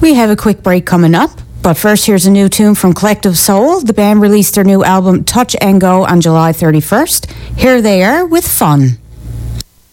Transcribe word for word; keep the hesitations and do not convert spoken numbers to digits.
We have a quick break coming up. But first, here's a new tune from Collective Soul. The band released their new album Touch and Go on July thirty-first. Here they are with Fun.